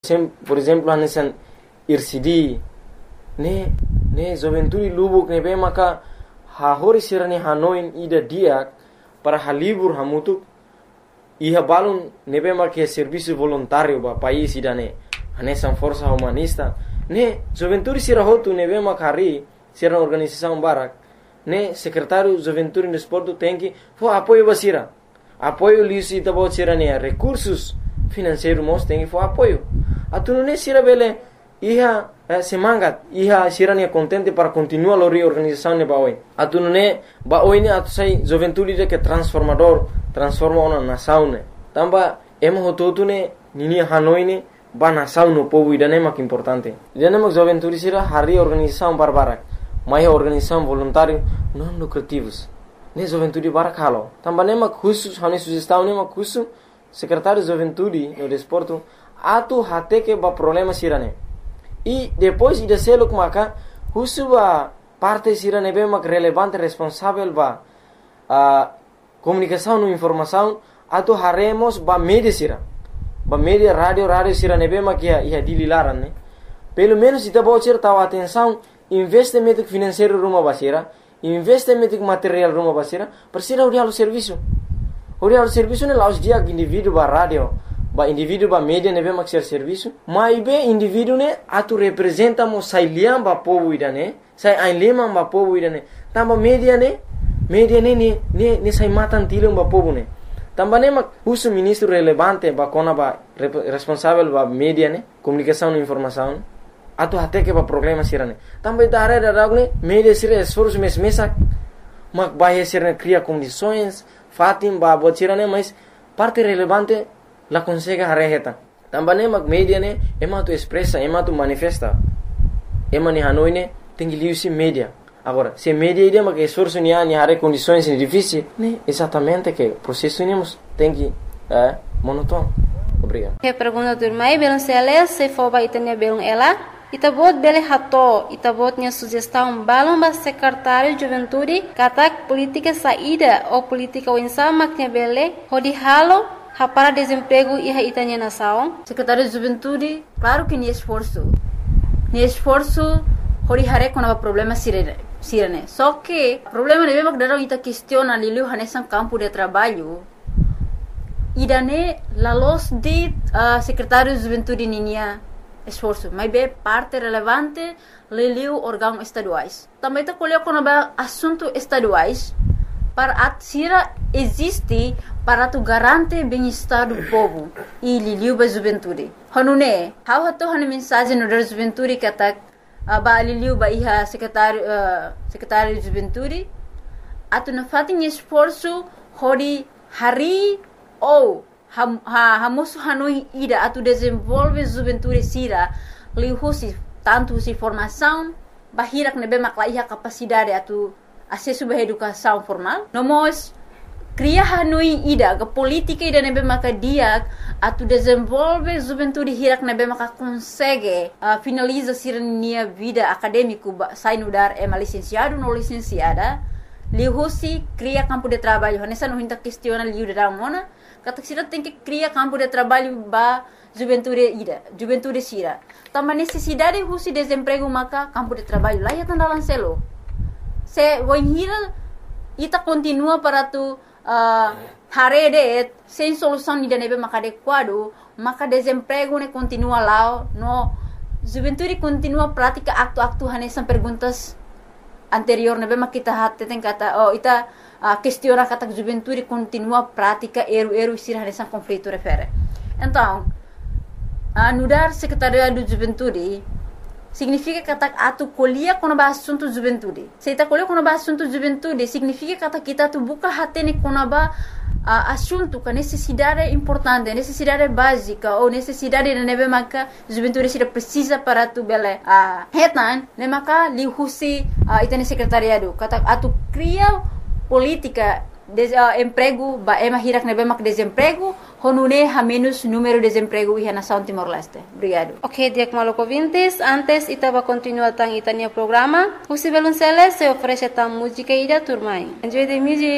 por exemplo, hanesan irsidi, ne Juventude Lubuk ne be maka hahori sirani Hanoi ida dia para halibur hamutuk iha balun ne be maka serviço voluntário ba país ida ne hanesan força humanista ne Juventude sirahotu ne be maka hari sira organização barak ne secretário Juventude no Esporte tem que for apoio basira apoio liso ita bo sirani recursos financeiros mos tem que for apoio atu ne sira bele iha semangat iha sirani contente para continuar a reorganização ne baoi atu ne baoi ne atu sai Juventude de que transforma uma nação ne tamba emo hototu ne nini Hanoi ne ba nação no povo ida ne mak importante ida ne mak Juventude sira hari organização barbarak mai organização voluntário não lucrativos ne Juventude barak halo tamba ne mak khusus hane sugestão ne mak khusus secretário Juventude no desporto atu hate que ba problema sirane e depois de ser que maka husuba parte sira nebe mak relevante responsável ba comunicação e informação atu haremos ba media sira ba media radio sira nebe mak ia dililaran ne pelo menos ita bocer tahu atenção investimento financeiro rumah basira investimento material rumah basira persira urialo serviço ne laus dia indivíduo ba radio ba indivíduo ba media nebe mak ser serviço mai be indivíduo ne atu representa mo sai liam ba povo ida ne sai ai lema ba povo ida ne tamba media ne sai matan tilung ba povo ne tamba ne mak usu ministro relevante ba kona ba responsável ba media ne comunicação e informação atu hate que ba problema sirane tamba idare da ne media sira esforço mesa mak bahia sirane cria condições fatim ba botirane mas parte relevante la consegue hareheta tambane mak media ne ema tu expressa ema tu manifesta ema ni Hanoi ne tem que liusi media agora se media ide mak esforço ni hare condições difíceis ne exatamente que processo nemos tem que monotono obrigado que pergunta turmai belum sele se foba itanya belum ela itabot bele hato itabotnya sugestão balão ba secretário Juventude katak política saída ou política winsa maknya bele hodi halo para desemprego e a itanya nação. Secretário de Juventude, claro que nem esforço, hori hare com o problema sirene. Só que o problema é mesmo que daram ita questiona liu hanesan campo de trabalho. Idane la los de secretário de Juventude ninia esforço, mas bem parte relevante liu órgãos estaduais. Também tá colheu com assunto estaduais para atsira existe para tu garante bem-estar do povo e liliu ba Juventude. Hanune, how hato hane mensagem no da Juventude katak ba liliu ba iha secretário de Juventude atu na fatin esforço hori hari ou hamosu Hanoi ida atu desenvolve Juventude sira lihusi tanto si formação bahirak nebe makla iha capacidade atu acesso à educação formal. Nós cria Hanoi ida que política ida nebe maka dia atu desenvolve Juventude hirak nebe maka consegue finaliza sirnia vida acadêmico sai no dar licenciado no licenciada lihusi cria campo de trabalho nessa não hinta questiona liu da mona kata sira tem que cria campo de trabalho ba Juventude sira também necessidade husi desemprego maka campo de trabalho lá ya tandalan selo se wanhira ita continua para tu harede sem solução ni nebe maka adequado maka desemprego ne continua lá no Juventude continua prática aktu hanesan perguntas anterior nebe maka kita hatte tem kata ita questiona kata Juventude continua prática eru sir hanesan conflito refere então nudar secretaria do Juventude significa kata atu colhia quando ba assunto Juventude. Se ita colhia quando ba assunto Juventude significa kata kita tu buka hatene quando ba assunto que necessidade importante, necessidade básica ou necessidade de nebe maka Juventude sira precisa para tu bele hetan ne maka lihusi itane secretariado kata atu cria política emprego ba ema hirak nebe mak desemprego honune ha menos número de desemprego iha nação Timor-Leste. Obrigado. Ok, diak maloko vintes, antes itaba continua tang itania programa. Husi belum se oferece tam música ida turmai. Enjoy the music.